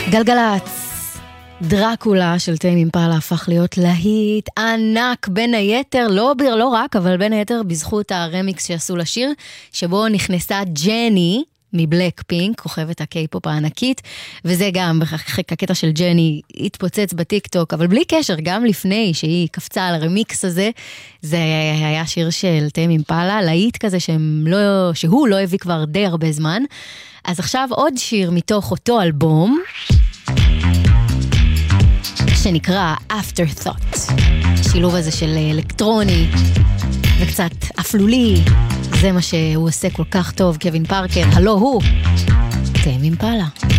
גלגלץ, דרקולה של טיים אימפלה הפך להיות להיט ענק, בין היתר, לא רק, אבל בין היתר בזכות הרמיקס שעשו לשיר, שבו נכנסה ג'ני מבלק פינק, כוכבת הקיי-פופ הענקית, וזה גם, הקטע של ג'ני התפוצץ בטיק-טוק, אבל בלי קשר, גם לפני שהיא קפצה על הרמיקס הזה, זה היה שיר של טיים אימפלה, להיט כזה שהוא לא הביא כבר די הרבה זמן. אז עכשיו עוד שיר מתוך אותו אלבום, שנקרא Afterthought. השילוב הזה של אלקטרוני וקצת אפלולי, זה מה שהוא עושה כל כך טוב, קווין פארקר, הלא הוא טיים אימפלה.